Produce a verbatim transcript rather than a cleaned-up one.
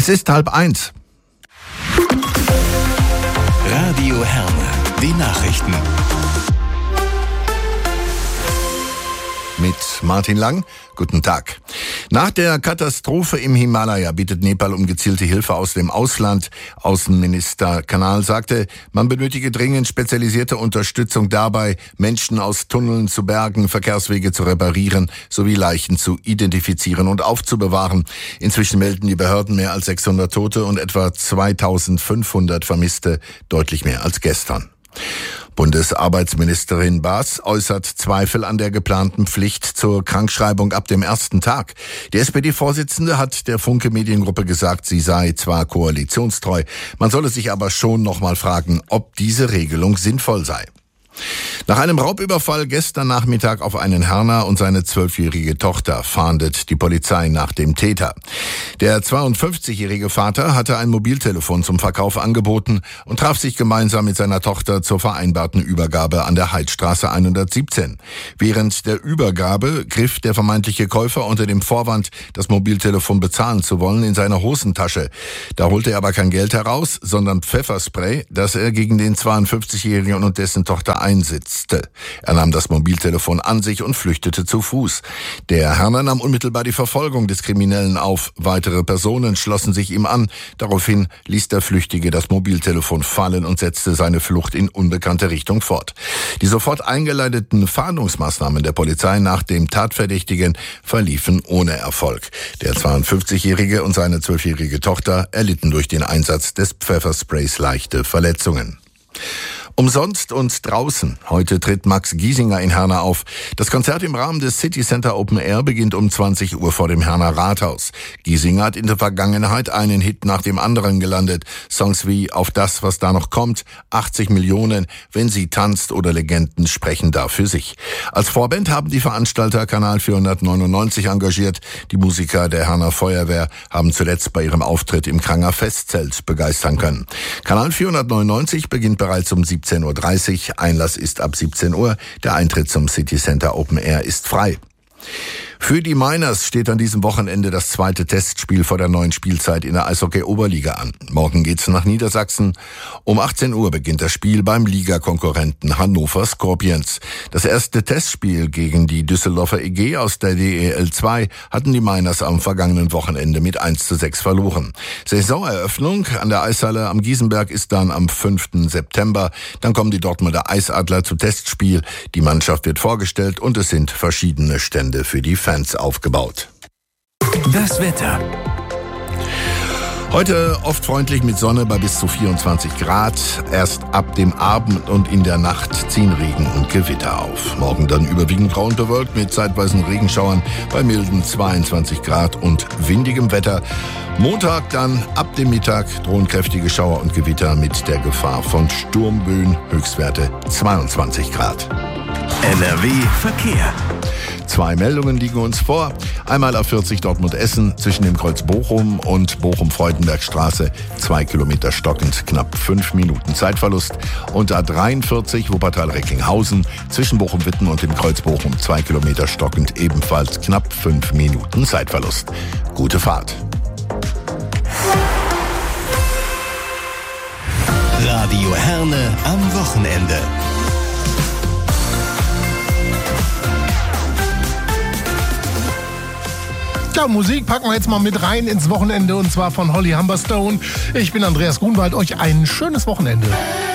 Es ist halb eins. Radio Herne, die Nachrichten. Mit Martin Lang. Guten Tag. Nach der Katastrophe im Himalaya bittet Nepal um gezielte Hilfe aus dem Ausland. Außenminister Kanal sagte, man benötige dringend spezialisierte Unterstützung dabei, Menschen aus Tunneln zu bergen, Verkehrswege zu reparieren sowie Leichen zu identifizieren und aufzubewahren. Inzwischen melden die Behörden mehr als sechshundert Tote und etwa zweitausendfünfhundert Vermisste, deutlich mehr als gestern. Bundesarbeitsministerin Baas äußert Zweifel an der geplanten Pflicht zur Krankschreibung ab dem ersten Tag. Die S P D-Vorsitzende hat der Funke Mediengruppe gesagt, sie sei zwar koalitionstreu, man solle sich aber schon noch mal fragen, ob diese Regelung sinnvoll sei. Nach einem Raubüberfall gestern Nachmittag auf einen Herner und seine zwölfjährige Tochter fahndet die Polizei nach dem Täter. Der zweiundfünfzigjährige Vater hatte ein Mobiltelefon zum Verkauf angeboten und traf sich gemeinsam mit seiner Tochter zur vereinbarten Übergabe an der Heidstraße hundertsiebzehn. Während der Übergabe griff der vermeintliche Käufer unter dem Vorwand, das Mobiltelefon bezahlen zu wollen, in seine Hosentasche. Da holte er aber kein Geld heraus, sondern Pfefferspray, das er gegen den zweiundfünfzigjährigen und dessen Tochter einsetzte. Er nahm das Mobiltelefon an sich und flüchtete zu Fuß. Der Herner nahm unmittelbar die Verfolgung des Kriminellen auf. Weitere Personen schlossen sich ihm an. Daraufhin ließ der Flüchtige das Mobiltelefon fallen und setzte seine Flucht in unbekannte Richtung fort. Die sofort eingeleiteten Fahndungsmaßnahmen der Polizei nach dem Tatverdächtigen verliefen ohne Erfolg. Der zweiundfünfzigjährige und seine zwölfjährige Tochter erlitten durch den Einsatz des Pfeffersprays leichte Verletzungen. Umsonst und draußen. Heute tritt Max Giesinger in Herne auf. Das Konzert im Rahmen des City Center Open Air beginnt um zwanzig Uhr vor dem Herner Rathaus. Giesinger hat in der Vergangenheit einen Hit nach dem anderen gelandet. Songs wie Auf das, was da noch kommt, achtzig Millionen, Wenn sie tanzt oder Legenden sprechen da für sich. Als Vorband haben die Veranstalter Kanal vierhundertneunundneunzig engagiert. Die Musiker der Herner Feuerwehr haben zuletzt bei ihrem Auftritt im Kranger Festzelt begeistern können. Kanal vierhundertneunundneunzig beginnt bereits um siebzehn Uhr dreißig. Einlass ist ab siebzehn Uhr. Der Eintritt zum City Center Open Air ist frei. Für die Miners steht an diesem Wochenende das zweite Testspiel vor der neuen Spielzeit in der Eishockey-Oberliga an. Morgen geht's nach Niedersachsen. Um achtzehn Uhr beginnt das Spiel beim Ligakonkurrenten Hannover Scorpions. Das erste Testspiel gegen die Düsseldorfer E G aus der D E L zwei hatten die Miners am vergangenen Wochenende mit eins zu sechs verloren. Saisoneröffnung an der Eishalle am Giesenberg ist dann am fünften September. Dann kommen die Dortmunder Eisadler zu Testspiel. Die Mannschaft wird vorgestellt und es sind verschiedene Stände für die Fans aufgebaut. Das Wetter. Heute oft freundlich mit Sonne bei bis zu vierundzwanzig Grad. Erst ab dem Abend und in der Nacht ziehen Regen und Gewitter auf. Morgen dann überwiegend grau und bewölkt mit zeitweisen Regenschauern bei milden zweiundzwanzig Grad und windigem Wetter. Montag dann ab dem Mittag drohen kräftige Schauer und Gewitter mit der Gefahr von Sturmböen. Höchstwerte zweiundzwanzig Grad. N R W Verkehr. Zwei Meldungen liegen uns vor. Einmal A vierzig Dortmund-Essen zwischen dem Kreuz Bochum und Bochum-Freudenbergstraße. Zwei Kilometer stockend, knapp fünf Minuten Zeitverlust. Und A dreiundvierzig Wuppertal-Recklinghausen zwischen Bochum-Witten und dem Kreuz Bochum. Zwei Kilometer stockend, ebenfalls knapp fünf Minuten Zeitverlust. Gute Fahrt. Radio Herne am Wochenende. Ja, Musik packen wir jetzt mal mit rein ins Wochenende und zwar von Holly Humberstone. Ich bin Andreas Grunwald, euch ein schönes Wochenende.